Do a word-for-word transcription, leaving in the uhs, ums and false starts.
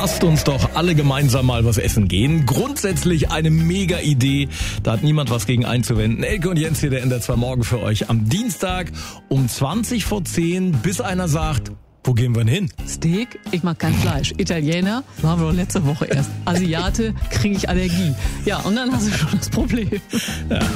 lasst uns doch alle gemeinsam mal was essen gehen. Grundsätzlich eine mega Idee. Da hat niemand was gegen einzuwenden. Elke und Jens hier, der N D R zwei Morgen für euch am Dienstag um zwanzig vor zehn, bis einer sagt, wo gehen wir denn hin? Steak, ich mag kein Fleisch. Italiener, waren wir doch letzte Woche erst. Asiate, kriege ich Allergie. Ja, und dann hast du schon das Problem. Ja.